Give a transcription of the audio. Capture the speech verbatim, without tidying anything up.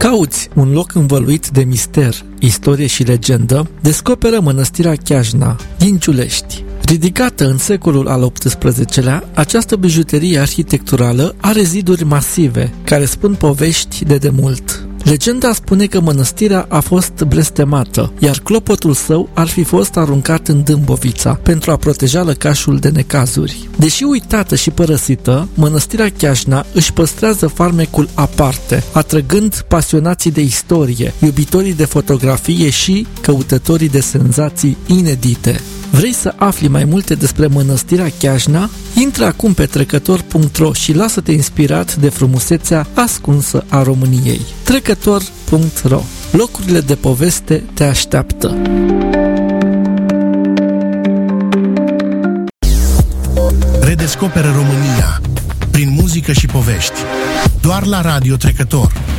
Cauți un loc învăluit de mister, istorie și legendă, descoperă Mănăstirea Chiajna din Giulești. Ridicată în secolul al optsprezecelea, această bijuterie arhitecturală are ziduri masive, care spun povești de demult. Legenda spune că mănăstirea a fost blestemată, iar clopotul său ar fi fost aruncat în Dâmbovița pentru a proteja lăcașul de necazuri. Deși uitată și părăsită, Mănăstirea Chiajna își păstrează farmecul aparte, atrăgând pasionații de istorie, iubitorii de fotografie și căutătorii de senzații inedite. Vrei să afli mai multe despre Mănăstirea Chiajna? Intră acum pe trecător punct ro și lasă-te inspirat de frumusețea ascunsă a României. trecător punct ro. Locurile de poveste te așteaptă. Redescoperă România prin muzică și povești. Doar la Radio Trecător.